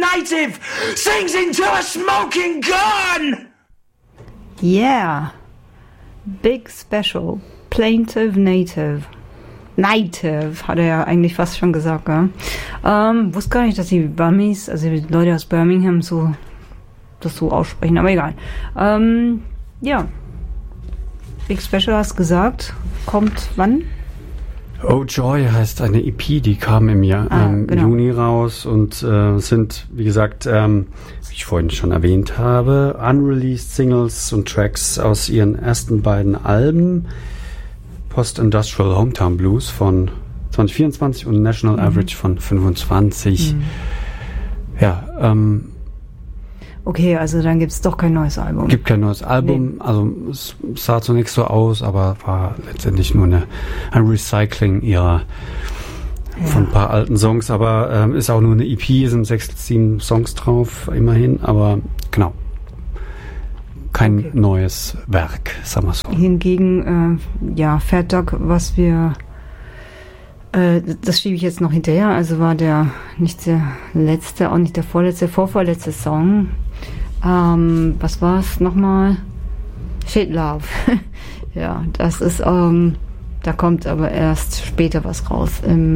native sings into a smoking gun! Yeah. Big Special. Plaintive Native. Native, hat er ja eigentlich fast schon gesagt, gell? Wusste gar nicht, dass die Burmese, also die Leute aus Birmingham das so aussprechen, aber egal. Ja. Big Special hast gesagt. Kommt wann? Oh Joy heißt eine EP, die kam im Juni raus und sind, wie gesagt, wie ich vorhin schon erwähnt habe, unreleased Singles und Tracks aus ihren ersten beiden Alben, Post-Industrial Hometown Blues von 2024 und National Average von 25. Ja, okay, also dann gibt es doch kein neues Album. Gibt kein neues Album, also es sah zunächst so aus, aber war letztendlich nur ein Recycling ihrer von ein paar alten Songs, aber ist auch nur eine EP, sind 6, 7 Songs drauf, immerhin, aber genau. Kein neues Werk, sagen wir so. Hingegen, Fat Dog, was wir das schiebe ich jetzt noch hinterher, also war nicht der letzte, auch nicht der vorvorletzte Song. Was war es nochmal? Shit Love. Ja, das ist, da kommt aber erst später was raus.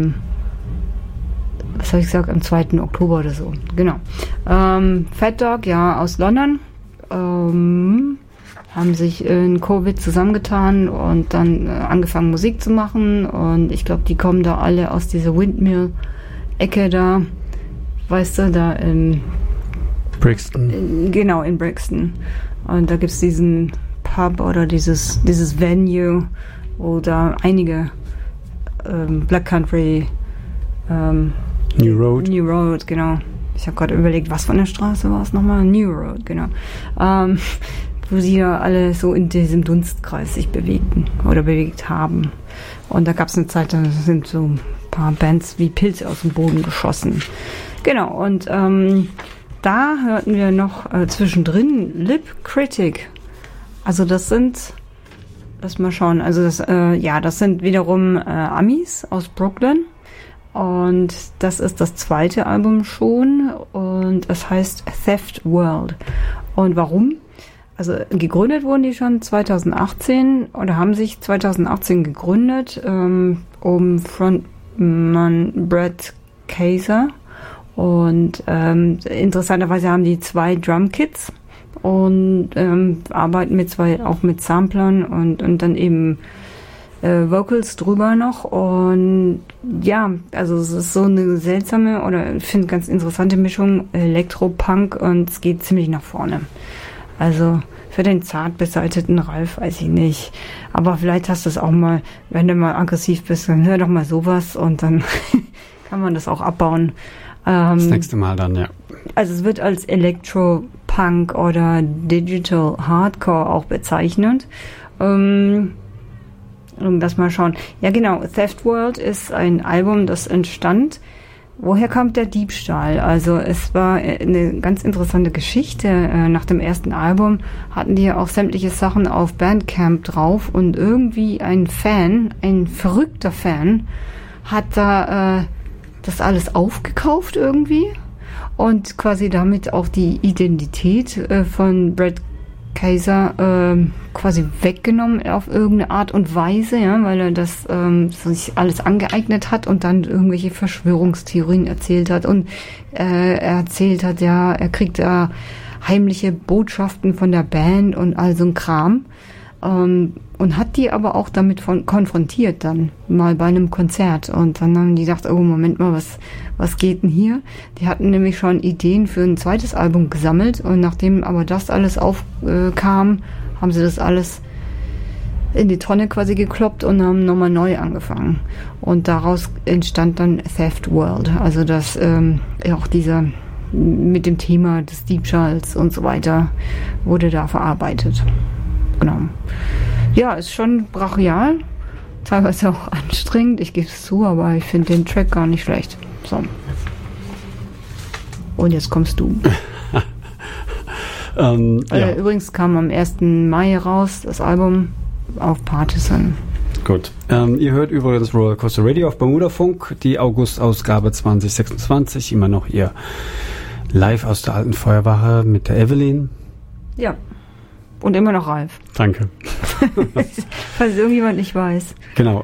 Was habe ich gesagt? Am 2. Oktober oder so. Genau. Fat Dog, ja, aus London. Haben sich in Covid zusammengetan und dann angefangen Musik zu machen und ich glaube, die kommen da alle aus dieser Windmill-Ecke da, weißt du, da in Brixton. Genau, in Brixton. Und da gibt es diesen Pub oder dieses Venue, wo da einige Black Country New Road, genau. Ich habe gerade überlegt, was von der Straße war es nochmal? New Road, genau. Wo sie ja alle so in diesem Dunstkreis sich bewegt haben. Und da gab es eine Zeit, da sind so ein paar Bands wie Pilze aus dem Boden geschossen. Genau, und da hörten wir noch zwischendrin Lip Critic. Also das sind, lass mal schauen, also das sind wiederum Amis aus Brooklyn. Und das ist das zweite Album schon und es heißt Theft World. Und warum? Also gegründet wurden die schon 2018 oder haben sich 2018 gegründet, um Frontman Brett Kaiser. Und interessanterweise haben die 2 Drumkits und arbeiten auch mit Samplern und dann eben Vocals drüber noch. Und ja, also es ist so eine seltsame oder ich finde ganz interessante Mischung Elektro-Punk und es geht ziemlich nach vorne. Also für den zart beseiteten Ralf weiß ich nicht. Aber vielleicht hast du es auch mal, wenn du mal aggressiv bist, dann hör doch mal sowas und dann kann man das auch abbauen. Das nächste Mal dann, ja. Also es wird als Electro-Punk oder Digital Hardcore auch bezeichnet. Lass mal schauen. Ja genau, Theft World ist ein Album, das entstand. Woher kommt der Diebstahl? Also es war eine ganz interessante Geschichte. Nach dem ersten Album hatten die ja auch sämtliche Sachen auf Bandcamp drauf und irgendwie ein verrückter Fan, hat da das alles aufgekauft irgendwie und quasi damit auch die Identität von Brett Kaiser quasi weggenommen auf irgendeine Art und Weise, ja, weil er das sich alles angeeignet hat und dann irgendwelche Verschwörungstheorien erzählt hat und er erzählt hat, ja, er kriegt da heimliche Botschaften von der Band und all so ein Kram und hat die aber auch damit konfrontiert dann mal bei einem Konzert und dann haben die gedacht, oh Moment mal, was geht denn hier? Die hatten nämlich schon Ideen für ein zweites Album gesammelt und nachdem aber das alles aufkam, haben sie das alles in die Tonne quasi gekloppt und haben nochmal neu angefangen und daraus entstand dann Theft World, also das auch dieser mit dem Thema des Diebstahls und so weiter wurde da verarbeitet. Genau. Ja, ist schon brachial, teilweise auch anstrengend, ich gebe es zu, aber ich finde den Track gar nicht schlecht. So. Und jetzt kommst du. Ja. Übrigens kam am 1. Mai raus, das Album auf Partisan. Gut. Ihr hört übrigens Rollercoaster Radio auf Bermuda Funk, die August-Ausgabe 2026, immer noch ihr live aus der alten Feuerwache mit der Evelyn. Ja. Und immer noch Ralf. Danke. Falls irgendjemand nicht weiß. Genau.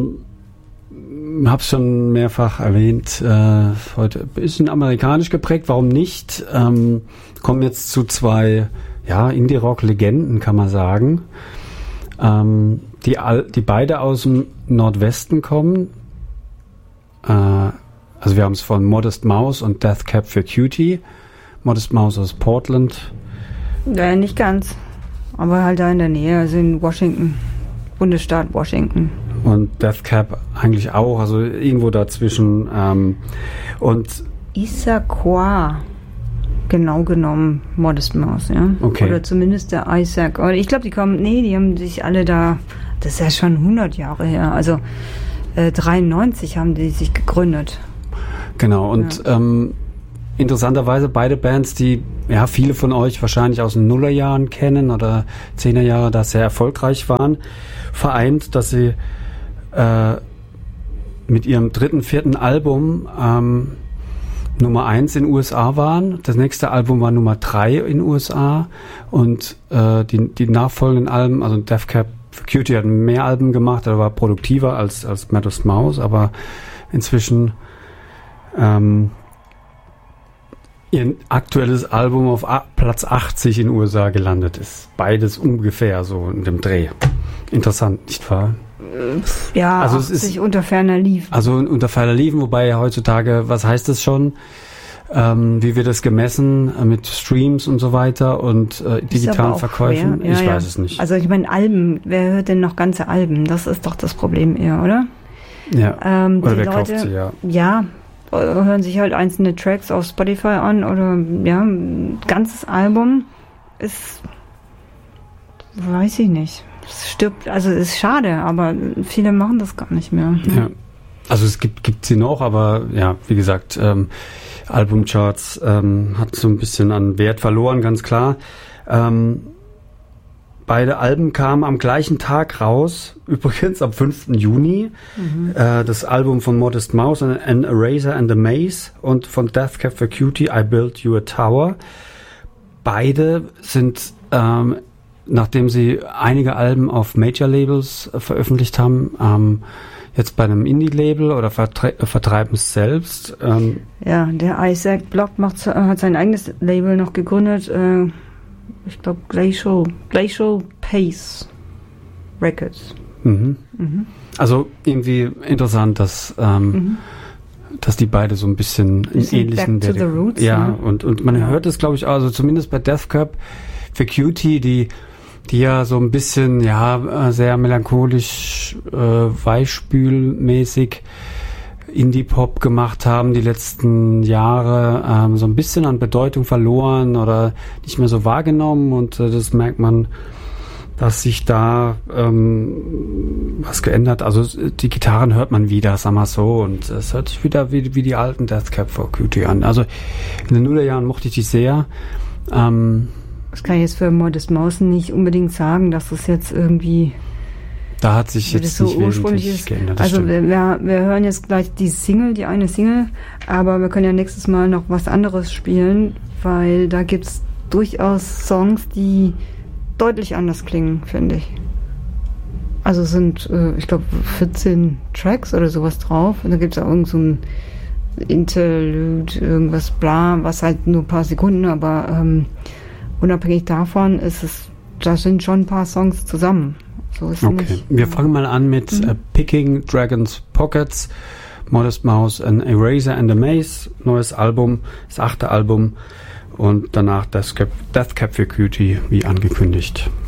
Hab's schon mehrfach erwähnt. Heute ein bisschen amerikanisch geprägt. Warum nicht? Kommen jetzt zu zwei Indie-Rock-Legenden, kann man sagen. Die beide aus dem Nordwesten kommen. Also wir haben es von Modest Mouse und Death Cab for Cutie. Modest Mouse aus Portland. Ja, nicht ganz. Aber halt da in der Nähe, also in Washington. Bundesstaat Washington. Und Death Cab eigentlich auch, also irgendwo dazwischen. Und Issaquah, genau genommen, Modest Mouse, ja. Okay. Oder zumindest der Isaac. Oder ich glaube, die haben sich alle da, das ist ja schon 100 Jahre her, also 93 haben die sich gegründet. Genau, und interessanterweise beide Bands, die viele von euch wahrscheinlich aus den Nullerjahren kennen oder 10er Jahre, da sehr erfolgreich waren, vereint, dass sie mit ihrem 3., 4. Album Nummer 1 in den USA waren. Das nächste Album war Nummer 3 in den USA und die nachfolgenden Alben, also Death Cab for Cutie hat mehr Alben gemacht, er war produktiver als Modest Mouse, aber inzwischen ihr aktuelles Album auf Platz 80 in den USA gelandet ist. Beides ungefähr so in dem Dreh. Interessant, nicht wahr? Ja, also 80 es ist unter ferner Liefen. Also unter ferner Liefen, wobei heutzutage, was heißt das schon? Wie wird das gemessen mit Streams und so weiter und digitalen Verkäufen? Ja, ich weiß es nicht. Also ich meine Alben, wer hört denn noch ganze Alben? Das ist doch das Problem eher, oder? Ja, oder wer kauft sie, ja. Ja, hören sich halt einzelne Tracks auf Spotify an oder ein ganzes Album ist, weiß ich nicht. Es stirbt, also es ist schade, aber viele machen das gar nicht mehr. Ja. Also es gibt sie noch, aber ja, wie gesagt, Albumcharts hat so ein bisschen an Wert verloren, ganz klar. Beide Alben kamen am gleichen Tag raus, übrigens am 5. Juni. Das Album von Modest Mouse, An Eraser and a Maze, und von Death Cab for Cutie, I Built You a Tower. Beide sind, nachdem sie einige Alben auf Major-Labels veröffentlicht haben, jetzt bei einem Indie-Label oder vertreiben es selbst. Ja, der Isaac Block hat sein eigenes Label noch gegründet. Ich glaube Glacial Pace Records. Also irgendwie interessant, dass die beide so ein bisschen in ähnlichen Back to the Roots, und man hört es, glaube ich, also zumindest bei Death Cab for Cutie, die ja so ein bisschen sehr melancholisch weichspülmäßig Indie-Pop gemacht haben die letzten Jahre, so ein bisschen an Bedeutung verloren oder nicht mehr so wahrgenommen, und das merkt man, dass sich da was geändert. Also die Gitarren hört man wieder, sagen wir so, und es hört sich wieder wie die alten Death Cab for Cutie an. Also in den Nullerjahren mochte ich die sehr. Das kann ich jetzt für Modest Mouse nicht unbedingt sagen, dass das jetzt irgendwie... Da hat sich jetzt so nicht ursprünglich geändert. Also wir hören jetzt gleich die eine Single, aber wir können ja nächstes Mal noch was anderes spielen, weil da gibt es durchaus Songs, die deutlich anders klingen, finde ich. Also sind, ich glaube, 14 Tracks oder sowas drauf, und da gibt es auch irgend so ein Interlude, irgendwas bla, was halt nur ein paar Sekunden, aber unabhängig davon da sind schon ein paar Songs zusammen. So ist okay, nicht, wir fangen mal an mit Picking Dragon's Pockets, Modest Mouse, An Eraser and a Maze, neues Album, das 8. Album, und danach Death Cab for Cutie, wie angekündigt.